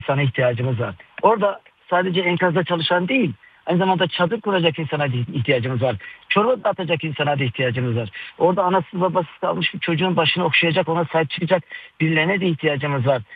insana ihtiyacımız var. Orada sadece enkazda çalışan değil, aynı zamanda çadır kuracak insana ihtiyacımız var. Çorba dağıtacak insana da ihtiyacımız var. Orada anasız babasız kalmış bir çocuğun başını okşayacak, ona sahip çıkacak birilerine de ihtiyacımız var.